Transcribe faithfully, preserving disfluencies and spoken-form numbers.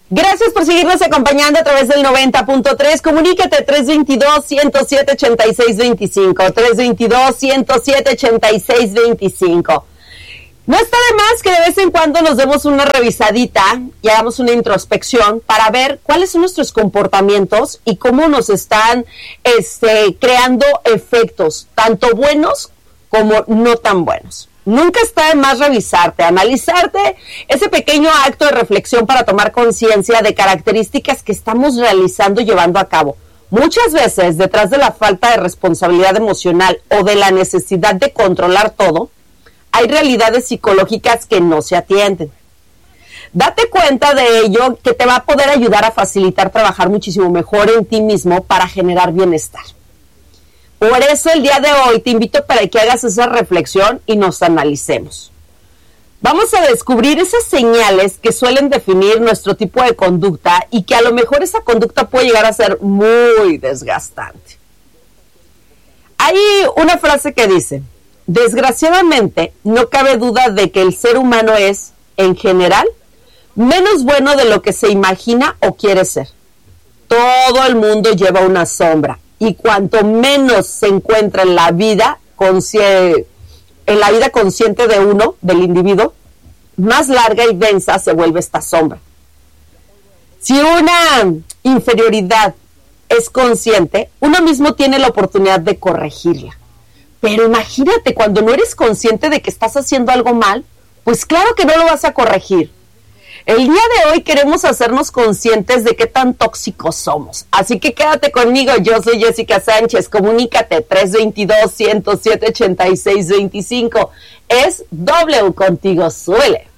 Gracias por seguirnos acompañando a través del noventa punto tres. Comunícate tres dos dos, uno cero siete, ocho seis dos cinco. tres dos dos, uno cero siete, ocho seis dos cinco. No está de más que de vez en cuando nos demos una revisadita y hagamos una introspección para ver cuáles son nuestros comportamientos y cómo nos están este, creando efectos, tanto buenos como no tan buenos. Nunca está de más revisarte, analizarte, ese pequeño acto de reflexión para tomar conciencia de características que estamos realizando y llevando a cabo. Muchas veces, detrás de la falta de responsabilidad emocional o de la necesidad de controlar todo, hay realidades psicológicas que no se atienden. Date cuenta de ello, que te va a poder ayudar a facilitar trabajar muchísimo mejor en ti mismo para generar bienestar. Por eso el día de hoy te invito para que hagas esa reflexión y nos analicemos. Vamos a descubrir esas señales que suelen definir nuestro tipo de conducta y que a lo mejor esa conducta puede llegar a ser muy desgastante. Hay una frase que dice: desgraciadamente, no cabe duda de que el ser humano es, en general, menos bueno de lo que se imagina o quiere ser. Todo el mundo lleva una sombra. Y cuanto menos se encuentra en la vida consciente, en la vida consciente de uno, del individuo, más larga y densa se vuelve esta sombra. Si una inferioridad es consciente, uno mismo tiene la oportunidad de corregirla. Pero imagínate, cuando no eres consciente de que estás haciendo algo mal, pues claro que no lo vas a corregir. El día de hoy queremos hacernos conscientes de qué tan tóxicos somos. Así que quédate conmigo, yo soy Jessica Sánchez. Comunícate tres dos dos, uno cero siete, ocho seis dos cinco. Es W contigo, suele.